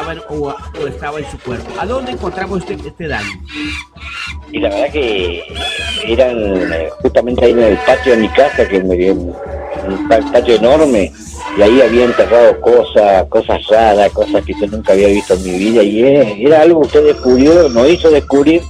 o estaba en su cuerpo. ¿A dónde encontramos este daño? Y la verdad que eran justamente ahí en el patio de mi casa, que me dio un patio enorme, y ahí había enterrado cosas raras, cosas que yo nunca había visto en mi vida, y era algo que usted descubrió, nos hizo descubrir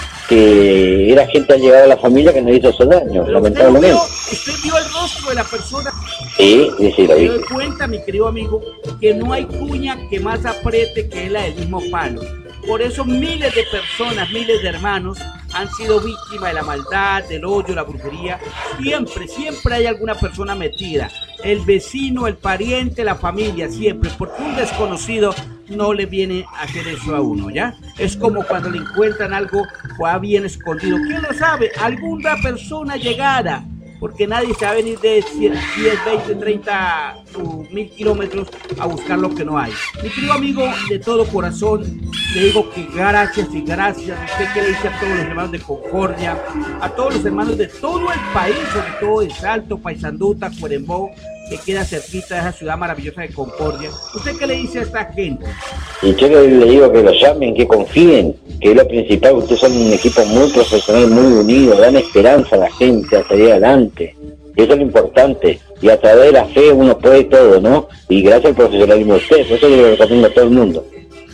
que era gente allegada a la familia que nos hizo ese daño, pero lamentablemente. ¿Usted vio el rostro de la persona? Sí, lo vi. Me doy cuenta, mi querido amigo, que no hay cuña que más apriete que la del mismo palo. Por eso miles de personas, miles de hermanos han sido víctimas de la maldad, del odio, la brujería. Siempre hay alguna persona metida. El vecino, el pariente, la familia, siempre. Porque un desconocido no le viene a hacer eso a uno, ¿ya? Es como cuando le encuentran algo bien escondido. ¿Quién lo sabe? Alguna persona llegada. Porque nadie se va a venir de 10, 20, 30, 1000 kilómetros a buscar lo que no hay. Mi querido amigo, de todo corazón, le digo que gracias y gracias. Usted que le dice a todos los hermanos de Concordia, a todos los hermanos de todo el país, sobre todo de Salto, Paisanduta, Cuerembó, que queda cerquita de esa ciudad maravillosa de Concordia. ¿Usted qué le dice a esta gente? Y yo le digo que lo llamen, que confíen, que es lo principal. Ustedes son un equipo muy profesional, muy unido, dan esperanza a la gente a salir adelante. Eso es lo importante. Y a través de la fe uno puede todo, ¿no? Y gracias al profesionalismo de ustedes, por eso yo lo recomiendo a todo el mundo.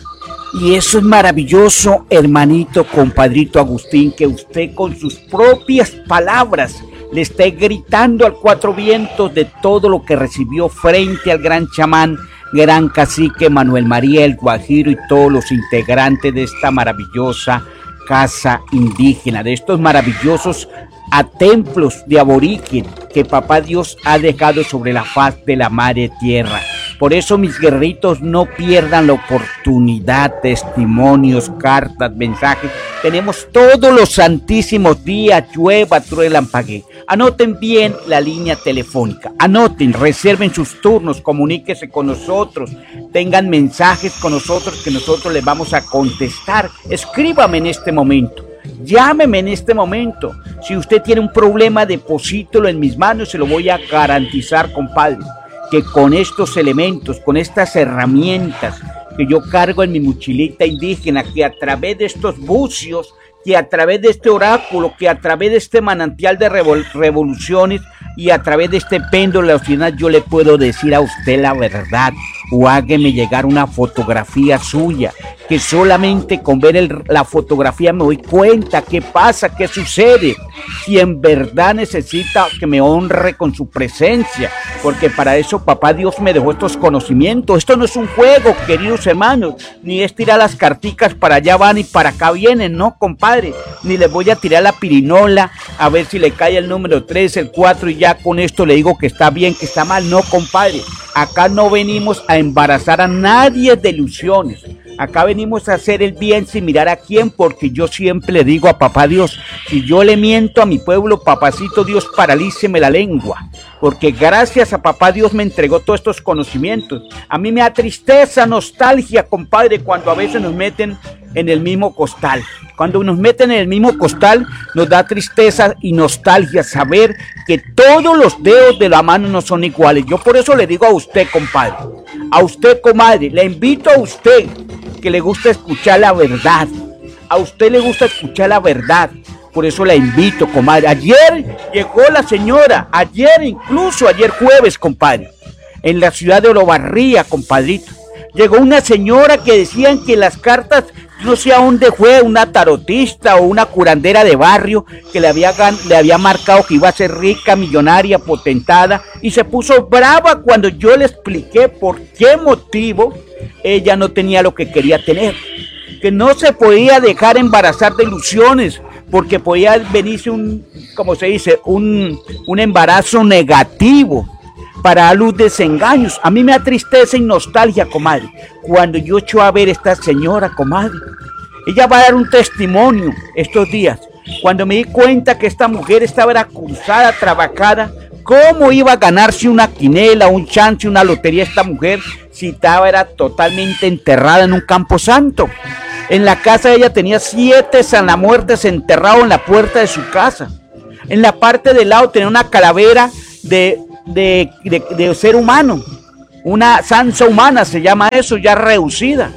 Y eso es maravilloso, hermanito, compadrito Agustín, que usted con sus propias palabras le está gritando al cuatro vientos de todo lo que recibió frente al gran chamán, gran cacique Manuel María el Guajiro y todos los integrantes de esta maravillosa casa indígena, de estos maravillosos templos de aborigen que papá Dios ha dejado sobre la faz de la madre tierra. Por eso, mis guerritos, no pierdan la oportunidad, testimonios, cartas, mensajes. Tenemos todos los santísimos días, llueva, truene, lampaguee. Anoten bien la línea telefónica, anoten, reserven sus turnos, comuníquese con nosotros, tengan mensajes con nosotros que nosotros les vamos a contestar. Escríbame en este momento. Llámeme en este momento. Si usted tiene un problema, deposítelo en mis manos, se lo voy a garantizar, compadre, que con estos elementos, con estas herramientas que yo cargo en mi mochilita indígena, que a través de estos bucios, que a través de este oráculo, que a través de este manantial de revoluciones y a través de este péndulo de la oscuridad, yo le puedo decir a usted la verdad, o hágame llegar una fotografía suya, que solamente con ver la fotografía me doy cuenta qué pasa, qué sucede, si en verdad necesita que me honre con su presencia, porque para eso papá Dios me dejó estos conocimientos. Esto no es un juego, queridos hermanos, ni es tirar las carticas para allá van y para acá vienen, no, compadre, ni les voy a tirar la pirinola a ver si le cae el número 3, el 4 y ya con esto le digo que está bien, que está mal, no, compadre. Acá no venimos a embarazar a nadie de ilusiones. Acá venimos a hacer el bien sin mirar a quién, porque yo siempre le digo a papá Dios, si yo le miento a mi pueblo, papacito Dios, paralíceme la lengua, porque gracias a papá Dios me entregó todos estos conocimientos. A mí me da tristeza, nostalgia, compadre, cuando a veces nos meten en el mismo costal. Cuando nos meten en el mismo costal, nos da tristeza y nostalgia saber que todos los dedos de la mano no son iguales. Yo por eso le digo a usted, compadre, a usted, comadre, le invito a usted que le gusta escuchar la verdad. A usted le gusta escuchar la verdad. Por eso la invito, comadre. Ayer llegó la señora, ayer jueves, compadre, en la ciudad de Olavarría, compadrito. Llegó una señora que decían que las cartas, no sé a dónde fue, una tarotista o una curandera de barrio que le había marcado que iba a ser rica, millonaria, potentada, y se puso brava cuando yo le expliqué por qué motivo ella no tenía lo que quería tener, que no se podía dejar embarazar de ilusiones, porque podía venirse un embarazo negativo para dar luz desengaños. A mí me da tristeza y nostalgia, comadre, cuando yo echo a ver a esta señora, comadre. Ella va a dar un testimonio estos días, cuando me di cuenta que esta mujer estaba cruzada, trabajada. ¿Cómo iba a ganarse una quinela, un chance, una lotería esta mujer si era totalmente enterrada en un campo santo? En la casa ella tenía 7 sanamuertes enterrados en la puerta de su casa. En la parte del lado tenía una calavera de ser humano, una sansa humana se llama eso, ya reducida.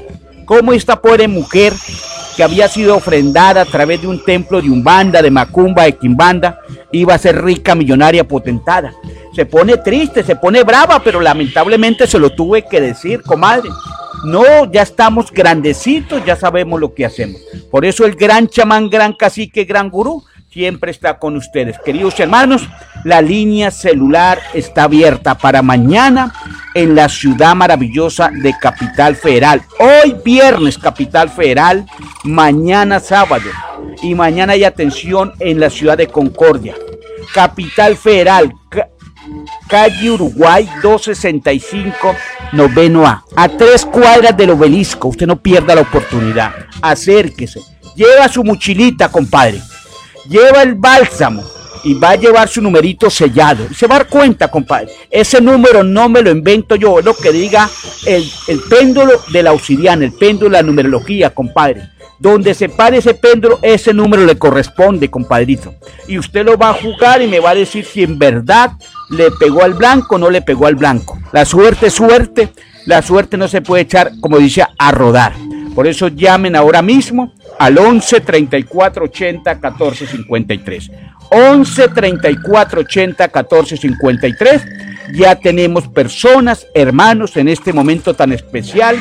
cómo esta pobre mujer que había sido ofrendada a través de un templo de Umbanda, de Macumba, de Quimbanda, iba a ser rica, millonaria, potentada. Se pone triste, se pone brava, pero lamentablemente se lo tuve que decir, comadre. No, ya estamos grandecitos, ya sabemos lo que hacemos. Por eso el gran chamán, gran cacique, gran gurú, siempre está con ustedes. Queridos hermanos, la línea celular está abierta para mañana en la ciudad maravillosa de Capital Federal. Hoy viernes, Capital Federal, mañana sábado. Y mañana hay atención en la ciudad de Concordia. Capital Federal, calle Uruguay 265, noveno A 3 cuadras del obelisco. Usted no pierda la oportunidad. Acérquese. Lleva su mochilita, compadre. Lleva el bálsamo y va a llevar su numerito sellado. Y se va a dar cuenta, compadre. Ese número no me lo invento yo, es lo que diga el péndulo de la obsidiana, el péndulo de la numerología, compadre. Donde se pare ese péndulo, ese número le corresponde, compadrito. Y usted lo va a jugar y me va a decir si en verdad le pegó al blanco o no le pegó al blanco. La suerte es suerte. La suerte no se puede echar, como dice, a rodar. Por eso llamen ahora mismo al 11 34 80 14 53. 11 34 80 14 53. Ya tenemos personas, hermanos, en este momento tan especial.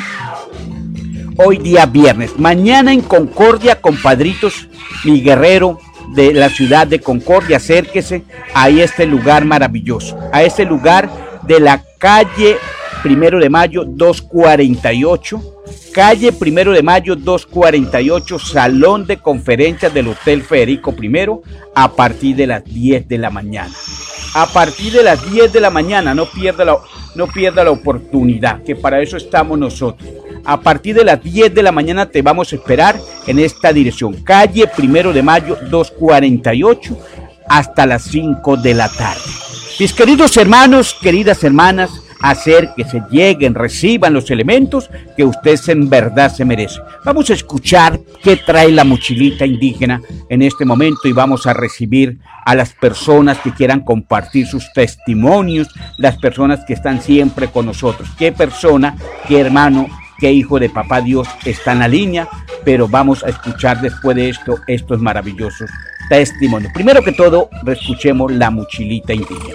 Hoy día viernes. Mañana en Concordia, compadritos, mi guerrero de la ciudad de Concordia, acérquese a este lugar maravilloso. A este lugar de la calle 1 de Mayo 248. Calle 1 de Mayo 248, Salón de Conferencias del Hotel Federico I, a partir de las 10 de la mañana. A partir de las 10 de la mañana, no pierda la oportunidad, que para eso estamos nosotros. A partir de las 10 de la mañana te vamos a esperar en esta dirección. Calle 1 de Mayo 248, hasta las 5 de la tarde. Mis queridos hermanos, queridas hermanas, acérquense, lleguen, reciban los elementos que usted en verdad se merece. Vamos a escuchar qué trae la mochilita indígena en este momento y vamos a recibir a las personas que quieran compartir sus testimonios, las personas que están siempre con nosotros. Qué persona, qué hermano, qué hijo de papá Dios está en la línea, pero vamos a escuchar después de esto estos maravillosos testimonios. Primero que todo, escuchemos la mochilita indígena.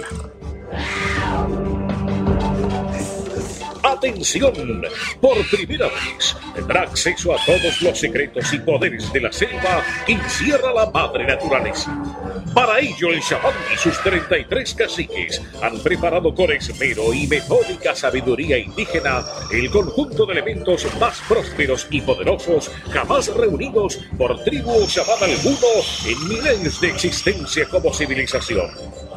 Atención, por primera vez tendrá acceso a todos los secretos y poderes de la selva que encierra la madre naturaleza. Para ello, el chamán y sus 33 caciques han preparado con esmero y metódica sabiduría indígena el conjunto de elementos más prósperos y poderosos jamás reunidos por tribu o chamán alguno en milenios de existencia como civilización.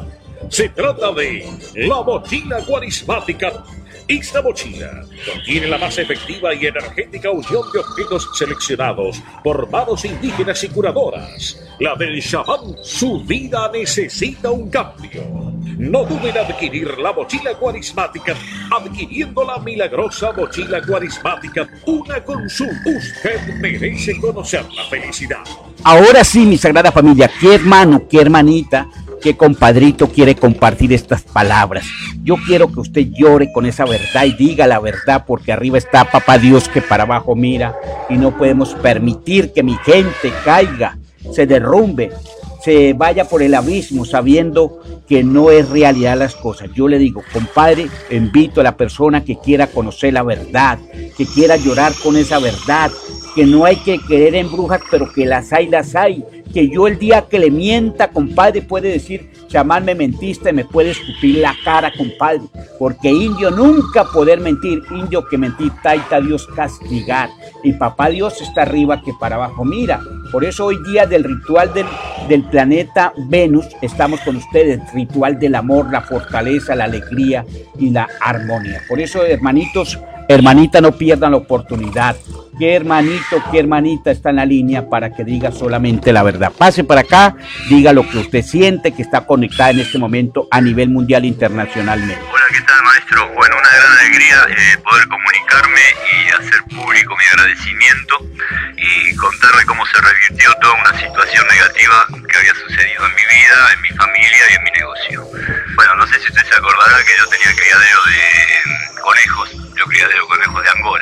Se trata de la mochila guarismática. Esta mochila contiene la más efectiva y energética unión de objetos seleccionados por manos indígenas y curadoras. La del chamán, su vida necesita un cambio. No duden en adquirir la mochila guarismática, adquiriendo la milagrosa mochila guarismática, una consulta. Usted merece conocer la felicidad. Ahora sí, mi sagrada familia, qué hermano, qué hermanita, qué compadrito quiere compartir estas palabras. Yo quiero que usted llore con esa verdad y diga la verdad, porque arriba está papá Dios que para abajo mira y no podemos permitir que mi gente caiga, se derrumbe, se vaya por el abismo sabiendo que no es realidad las cosas. Yo le digo, compadre, invito a la persona que quiera conocer la verdad, que quiera llorar con esa verdad, que no hay que creer en brujas, pero que las hay, que yo el día que le mienta, compadre, puede decir, chamán, me mentiste, me puede escupir la cara, compadre, porque indio nunca poder mentir, indio que mentir, taita Dios castigar, y papá Dios está arriba que para abajo mira. Por eso hoy día del ritual del planeta Venus, estamos con ustedes, ritual del amor, la fortaleza, la alegría y la armonía. Por eso, hermanitos, hermanita, no pierdan la oportunidad. Qué hermanito, qué hermanita está en la línea para que diga solamente la verdad. Pase para acá, diga lo que usted siente, que está conectada en este momento a nivel mundial internacionalmente. Hola, ¿qué tal, maestro? Bueno, una gran alegría poder comunicarme y hacer público mi agradecimiento y contarle cómo se revirtió toda una situación negativa que había sucedido en mi vida, en mi familia y en mi negocio. Bueno, no sé si usted se acordará que yo tenía criadero de conejos, yo criadero de conejos de Angora.